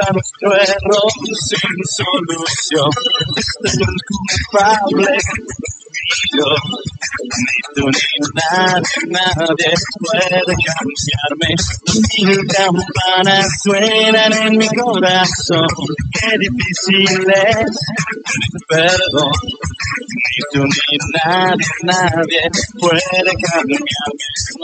nuestro error sin solución. Soy un culpable, yo, ni tú ni nadie puede cambiarme. Mil campanas suenan en mi corazón, qué difícil es pedir perdón. Ni tú ni nadie puede cambiarme.